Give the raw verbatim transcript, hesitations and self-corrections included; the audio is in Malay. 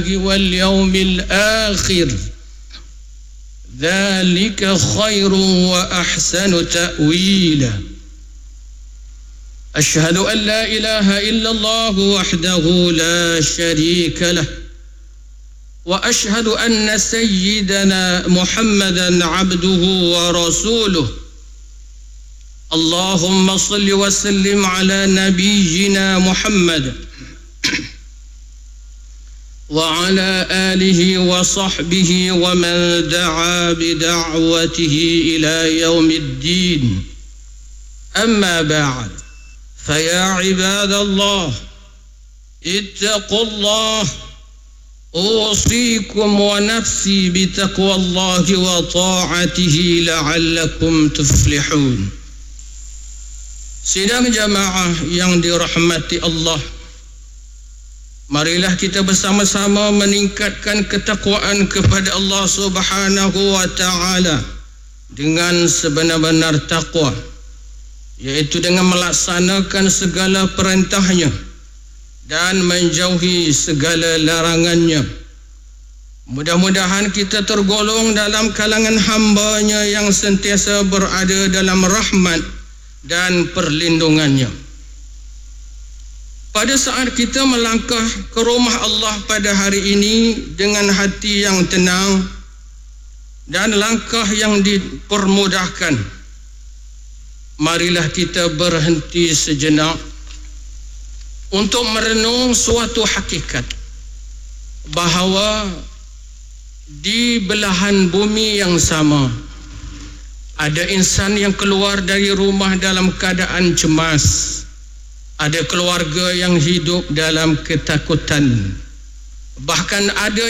واليوم الآخر ذلك خير وأحسن تأويلا. أشهد أن لا إله إلا الله وحده لا شريك له، وأشهد أن سيدنا محمدا عبده ورسوله. اللهم صل وسلم على نبينا محمد وعلى آله وصحبه ومن دعا بدعوته إلى يوم الدين. أما بعد، فيا عباد الله اتقوا الله، أوصيكم ونفسي بتقوى الله وطاعته لعلكم تفلحون. Sidang jamaah yang dirahmati Allah, marilah kita bersama-sama meningkatkan ketakwaan kepada Allah Subhanahu wa ta'ala dengan sebenar-benar takwa, yaitu dengan melaksanakan segala perintahnya dan menjauhi segala larangannya. Mudah-mudahan kita tergolong dalam kalangan hamba-Nya yang sentiasa berada dalam rahmat dan perlindungannya. Pada saat kita melangkah ke rumah Allah pada hari ini dengan hati yang tenang dan langkah yang dipermudahkan, marilah kita berhenti sejenak untuk merenung suatu hakikat bahawa di belahan bumi yang sama ada insan yang keluar dari rumah dalam keadaan cemas, ada keluarga yang hidup dalam ketakutan, bahkan ada